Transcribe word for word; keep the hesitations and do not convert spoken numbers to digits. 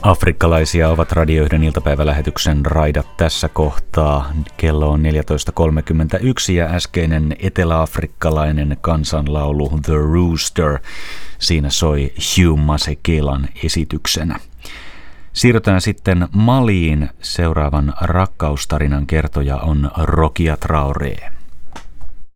Afrikkalaisia ovat Radio yhden iltapäivälähetyksen raidat tässä kohtaa. Kello on neljätoista kolmekymmentäyksi ja äskeinen eteläafrikkalainen kansanlaulu The Rooster. Siinä soi Hugh Masekelan esityksenä. Siirrytään sitten Maliin. Seuraavan rakkaustarinan kertoja on Rokia Traoré.